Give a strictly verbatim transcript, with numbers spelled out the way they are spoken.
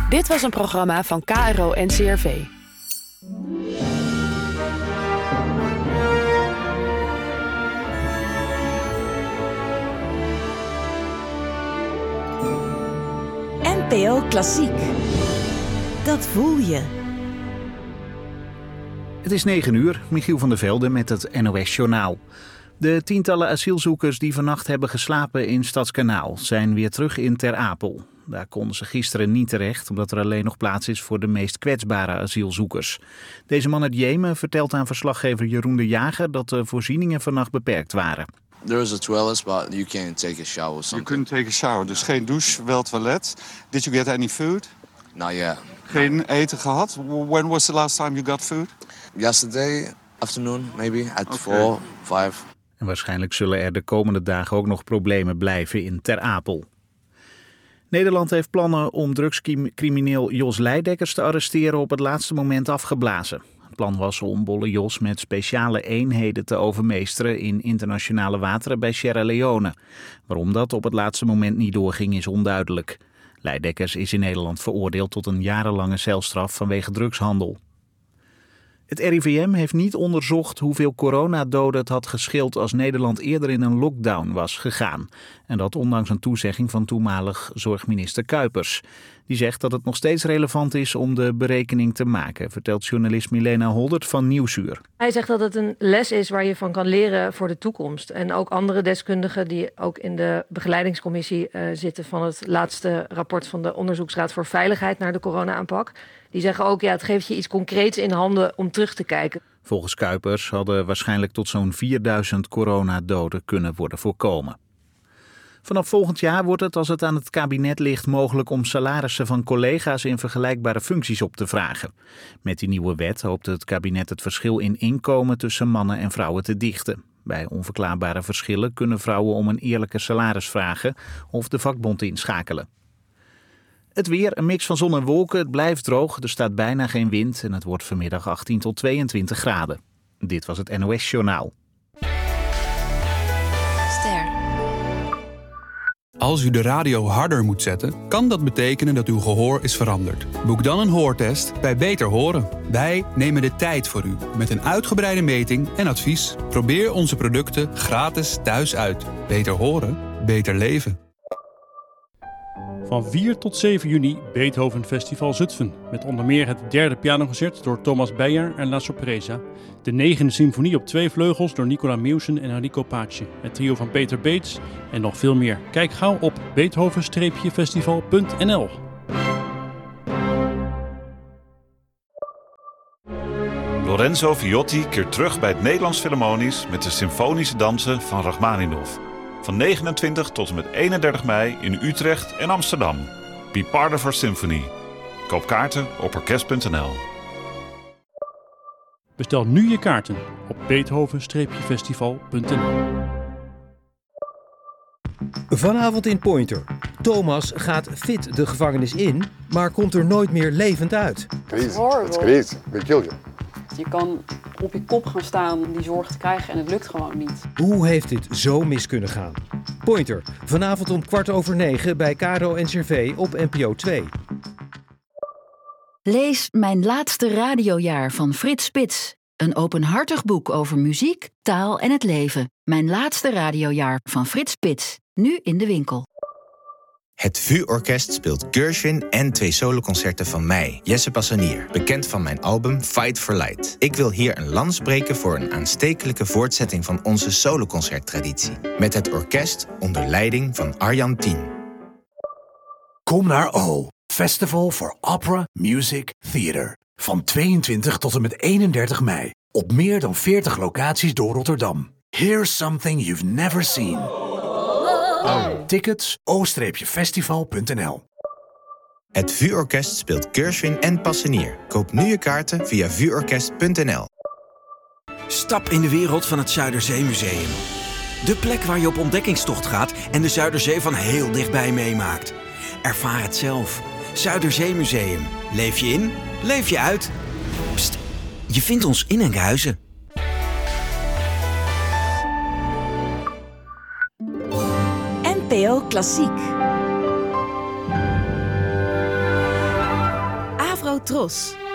Dit was een programma van K R O N C R V. N P O Klassiek. Dat voel je. Het is negen uur, Michiel van der Velde met het N O S-journaal. De tientallen asielzoekers die vannacht hebben geslapen in Stadskanaal zijn weer terug in Ter Apel. Daar konden ze gisteren niet terecht, omdat er alleen nog plaats is voor de meest kwetsbare asielzoekers. Deze man uit Jemen vertelt aan verslaggever Jeroen de Jager dat de voorzieningen vannacht beperkt waren. There was a toilet, but you can't take a shower or something. You couldn't take a shower, dus geen douche, wel toilet. Did you get any food? Not yet. Geen eten gehad? When was the last time you got food? Yesterday afternoon, maybe, at Okay. four, five. En waarschijnlijk zullen er de komende dagen ook nog problemen blijven in Ter Apel. Nederland heeft plannen om drugscrimineel Jos Leidekkers te arresteren op het laatste moment afgeblazen. Het plan was om Bolle Jos met speciale eenheden te overmeesteren in internationale wateren bij Sierra Leone. Waarom dat op het laatste moment niet doorging is onduidelijk. Leidekkers is in Nederland veroordeeld tot een jarenlange celstraf vanwege drugshandel. Het R I V M heeft niet onderzocht hoeveel coronadoden het had gescheeld als Nederland eerder in een lockdown was gegaan. En dat ondanks een toezegging van toenmalig zorgminister Kuipers. Die zegt dat het nog steeds relevant is om de berekening te maken, vertelt journalist Milena Holdert van Nieuwsuur. Hij zegt dat het een les is waar je van kan leren voor de toekomst. En ook andere deskundigen die ook in de begeleidingscommissie uh, zitten van het laatste rapport van de Onderzoeksraad voor Veiligheid naar de corona-aanpak. Die zeggen ook, ja, het geeft je iets concreets in handen om terug te kijken. Volgens Kuipers hadden waarschijnlijk tot zo'n vierduizend coronadoden kunnen worden voorkomen. Vanaf volgend jaar wordt het, als het aan het kabinet ligt, mogelijk om salarissen van collega's in vergelijkbare functies op te vragen. Met die nieuwe wet hoopt het kabinet het verschil in inkomen tussen mannen en vrouwen te dichten. Bij onverklaarbare verschillen kunnen vrouwen om een eerlijker salaris vragen of de vakbond inschakelen. Het weer, een mix van zon en wolken. Het blijft droog, er staat bijna geen wind en het wordt vanmiddag achttien tot tweeëntwintig graden. Dit was het N O S-journaal. Ster. Als u de radio harder moet zetten, kan dat betekenen dat uw gehoor is veranderd. Boek dan een hoortest bij Beter Horen. Wij nemen de tijd voor u met een uitgebreide meting en advies. Probeer onze producten gratis thuis uit. Beter horen, beter leven. Van vier tot zeven juni Beethoven Festival Zutphen. Met onder meer het derde pianoconcert door Thomas Beyer en La Sorpresa. De negende symfonie op twee vleugels door Nicola Meusen en Enrico Pace. Het trio van Peter Beets en nog veel meer. Kijk gauw op beethoven festival punt n l. Lorenzo Viotti keert terug bij het Nederlands Philharmonisch met de symfonische dansen van Rachmaninov. Van negenentwintig tot en met eenendertig mei in Utrecht en Amsterdam. Be part of our symphony. Koop kaarten op orkest punt n l. Bestel nu je kaarten op beethoven festival punt n l. Vanavond in Pointer. Thomas gaat fit de gevangenis in, maar komt er nooit meer levend uit. Crazy. It's crazy. They kill you. Je kan op je kop gaan staan om die zorg te krijgen en het lukt gewoon niet. Hoe heeft dit zo mis kunnen gaan? Pointer, vanavond om kwart over negen bij K R O N C R V op N P O twee. Lees Mijn laatste radiojaar van Frits Spits. Een openhartig boek over muziek, taal en het leven. Mijn laatste radiojaar van Frits Spits. Nu in de winkel. Het V U-orkest speelt Gershwin en twee soloconcerten van mij, Jesse Passanier, bekend van mijn album Fight for Light. Ik wil hier een lans breken voor een aanstekelijke voortzetting van onze soloconcerttraditie. Met het orkest onder leiding van Arjan Tien. Kom naar O, Festival for Opera, Music, Theater. Van tweeëntwintig tot en met eenendertig mei. Op meer dan veertig locaties door Rotterdam. Here's something you've never seen. Tickets o festival punt n l. Het V U-orkest speelt Gershwin en Passanier. Koop nu je kaarten via v u orkest punt n l. Stap in de wereld van het Zuiderzeemuseum. De plek waar je op ontdekkingstocht gaat en de Zuiderzee van heel dichtbij meemaakt. Ervaar het zelf. Zuiderzeemuseum. Leef je in, leef je uit. Pst, je vindt ons in Enkhuizen. N P O Klassiek. Tros.